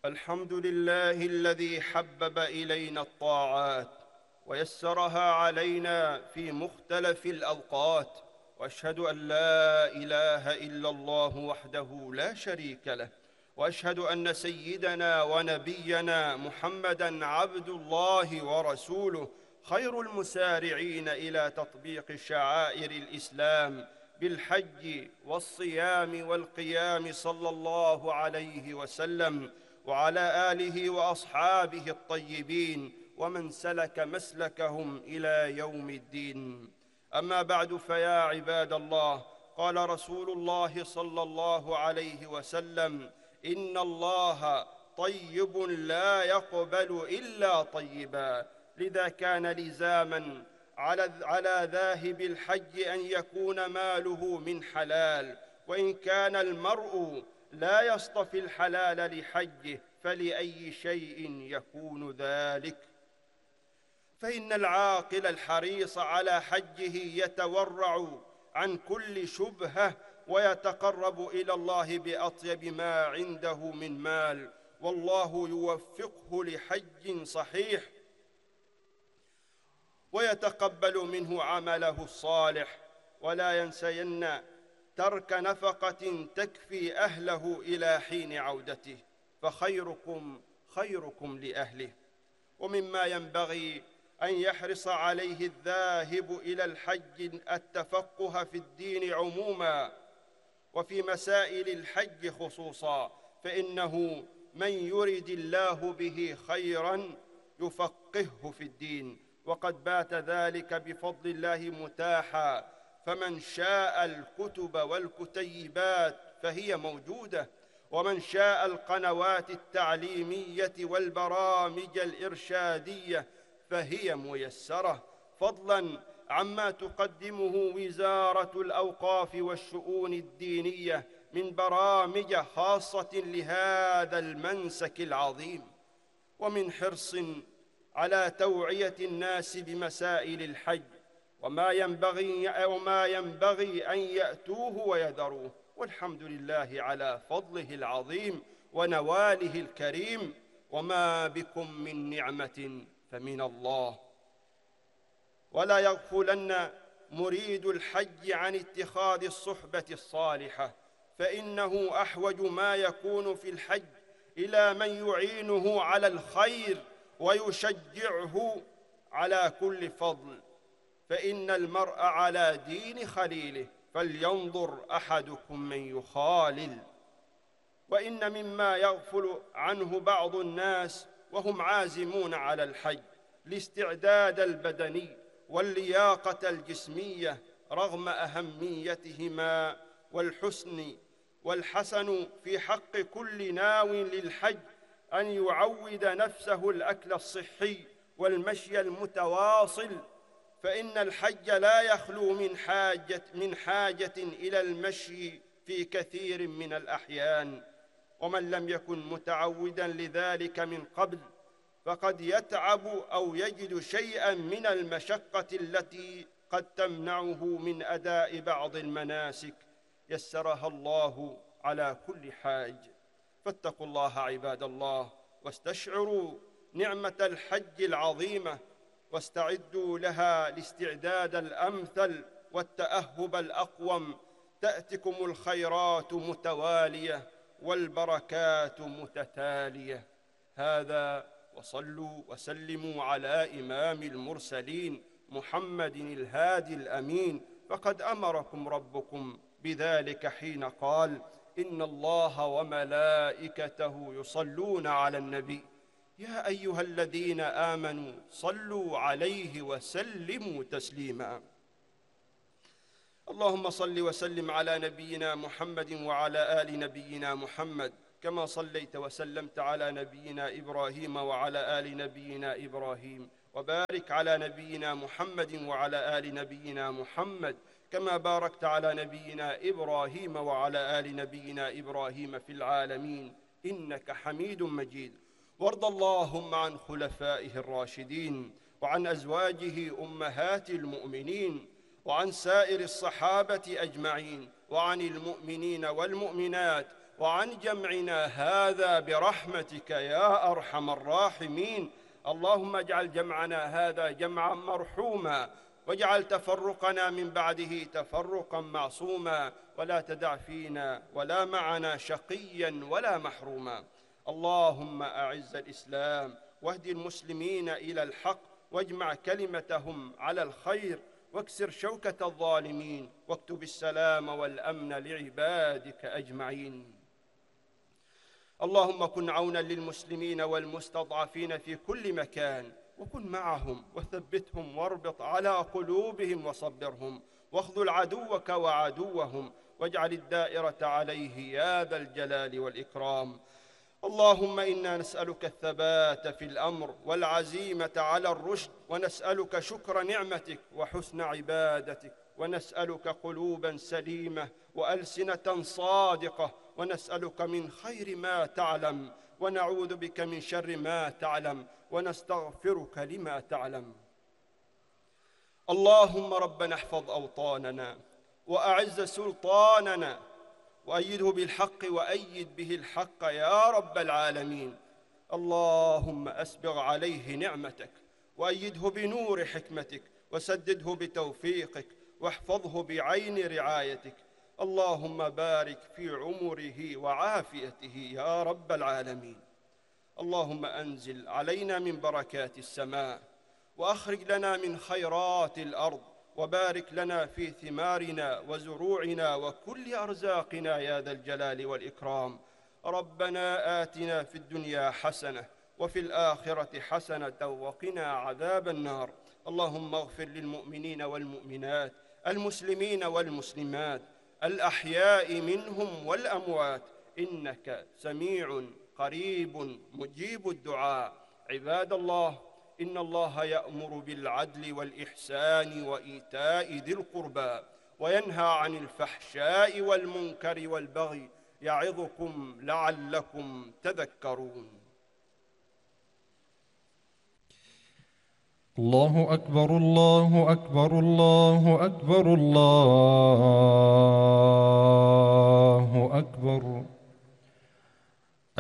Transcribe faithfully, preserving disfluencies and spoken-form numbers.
الحمد لله الذي حبب إلينا الطاعات ويسرها علينا في مختلف الأوقات، وأشهد أن لا إله إلا الله وحده لا شريك له، وأشهد أن سيدنا ونبينا محمدًا عبد الله ورسوله، خير المسارعين إلى تطبيق شعائر الإسلام بالحج والصيام والقيام صلى الله عليه وسلم، وعلى آله وأصحابه الطيبين ومن سلك مسلكهم إلى يوم الدين. أما بعد، فيا عباد الله، قال رسول الله صلى الله عليه وسلم: إن الله طيب لا يقبل إلا طيبا. لذا كان لزاما على على ذاهب الحج أن يكون ماله من حلال، وإن كان المرء لا يصطفي الحلال لحجه فلأي شيء يكون ذلك؟ فإن العاقل الحريص على حجه يتورع عن كل شبهة ويتقرب إلى الله بأطيب ما عنده من مال، والله يوفقه لحج صحيح ويتقبل منه عمله الصالح، ولا ينسين ترك نفقة تكفي أهله إلى حين عودته، فخيركم خيركم لأهله. ومما ينبغي أن يحرص عليه الذاهب إلى الحج التفقه في الدين عموما وفي مسائل الحج خصوصا، فإنه من يرد الله به خيرا يفقهه في الدين، وقد بات ذلك بفضل الله متاحا، فمن شاء الكتب والكتيبات فهي موجودة، ومن شاء القنوات التعليمية والبرامج الإرشادية فهي ميسرة، فضلاً عما تقدمه وزارة الأوقاف والشؤون الدينية من برامج خاصة لهذا المنسك العظيم، ومن حرص على توعية الناس بمسائل الحج وما ينبغي وما ينبغي أن يأتوه ويذروه. والحمد لله على فضله العظيم ونواله الكريم، وما بكم من نعمة فمن الله. ولا يغفلن مريد الحج عن اتخاذ الصحبة الصالحة، فإنه أحوج ما يكون في الحج إلى من يعينه على الخير ويشجعه على كل فضل، فإن المرء على دين خليله، فلينظر أحدكم من يخالل. وإن مما يغفل عنه بعض الناس وهم عازمون على الحج الاستعداد البدني واللياقة الجسمية رغم أهميتهما، والحسن والحسن في حق كل ناو للحج أن يعود نفسه الأكل الصحي والمشي المتواصل، فإن الحج لا يخلو من حاجة, من حاجة إلى المشي في كثير من الأحيان، ومن لم يكن متعوداً لذلك من قبل فقد يتعب أو يجد شيئاً من المشقة التي قد تمنعه من أداء بعض المناسك يسرها الله على كل حاج. فاتقوا الله عباد الله، واستشعروا نعمة الحج العظيمة، واستعدوا لها الاستعداد الأمثل والتأهب الأقوم، تأتكم الخيرات متوالية والبركات متتالية. هذا، وصلوا وسلموا على إمام المرسلين محمد الهادي الأمين، فقد أمركم ربكم بذلك حين قال: إن الله وملائكته يصلون على النبي يا أيها الذين آمنوا صلوا عليه وسلموا تسليما. اللهم صل وسلم على نبينا محمد وعلى آل نبينا محمد، كما صليت وسلمت على نبينا إبراهيم وعلى آل نبينا إبراهيم، وبارك على نبينا محمد وعلى آل نبينا محمد، كما باركت على نبينا إبراهيم وعلى آل نبينا إبراهيم في العالمين إنك حميد مجيد. وارض اللهم عن خلفائه الراشدين، وعن أزواجه أمهات المؤمنين، وعن سائر الصحابة أجمعين، وعن المؤمنين والمؤمنات وعن جمعنا هذا برحمتك يا أرحم الراحمين. اللهم اجعل جمعنا هذا جمعا مرحوما، واجعل تفرقنا من بعده تفرقا معصوما، ولا تدع فينا ولا معنا شقيا ولا محروما. اللهم أعز الإسلام واهد المسلمين إلى الحق، واجمع كلمتهم على الخير، واكسر شوكة الظالمين، واكتب السلام والأمن لعبادك أجمعين. اللهم كن عونا للمسلمين والمستضعفين في كل مكان، وكن معهم وثبتهم واربط على قلوبهم وصبرهم، واخذل عدوك وعدوهم، واجعل الدائرة عليه يا ذا الجلال والإكرام. اللهم إنا نسألك الثبات في الأمر والعزيمة على الرشد، ونسألك شكر نعمتك وحسن عبادتك، ونسألك قلوبا سليمة وألسنة صادقة، ونسألك من خير ما تعلم، ونعوذ بك من شر ما تعلم، ونستغفرك لما تعلم. اللهم ربنا احفظ أوطاننا وأعز سلطاننا، وأيده بالحق وأيد به الحق يا رب العالمين. اللهم أسبغ عليه نعمتك، وأيده بنور حكمتك، وسدده بتوفيقك، واحفظه بعين رعايتك. اللهم بارك في عمره وعافيته يا رب العالمين. اللهم أنزل علينا من بركات السماء، وأخرج لنا من خيرات الأرض، وبارك لنا في ثمارنا وزروعنا وكل أرزاقنا يا ذا الجلال والإكرام. ربنا آتنا في الدنيا حسنة وفي الآخرة حسنة وقنا عذاب النار. اللهم اغفر للمؤمنين والمؤمنات، المسلمين والمسلمات، الأحياء منهم والأموات، إنك سميع قريب مجيب الدعاء. عباد الله، إن الله يأمر بالعدل والإحسان وإيتاء ذي القربى، وينهى عن الفحشاء والمنكر والبغي، يعظكم لعلكم تذكرون. الله أكبر الله أكبر الله أكبر الله أكبر.